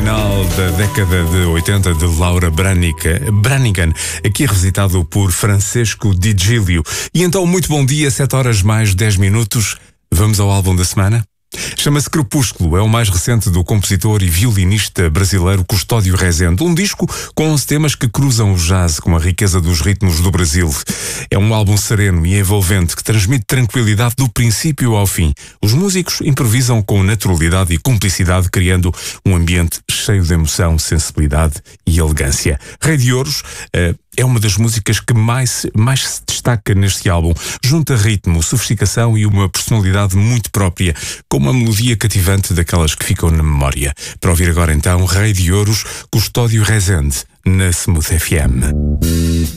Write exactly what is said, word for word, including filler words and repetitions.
final da década de oitenta de Laura Branigan, Branigan, aqui revisitado por Francesco Di Giglio. E então, muito bom dia, sete horas mais dez minutos. Vamos ao álbum da semana? Chama-se Crepúsculo, é o mais recente do compositor e violinista brasileiro Custódio Rezende. Um disco com onze temas que cruzam o jazz com a riqueza dos ritmos do Brasil. É um álbum sereno e envolvente que transmite tranquilidade do princípio ao fim. Os músicos improvisam com naturalidade e cumplicidade, criando um ambiente cheio de emoção, sensibilidade e elegância. Rei de Ouros uh, é uma das músicas que mais, mais se destaca neste álbum. Junta ritmo, sofisticação e uma personalidade muito própria, com uma melodia cativante daquelas que ficam na memória. Para ouvir agora então, Rei de Ouros, Custódio Rezende, na Smooth F M.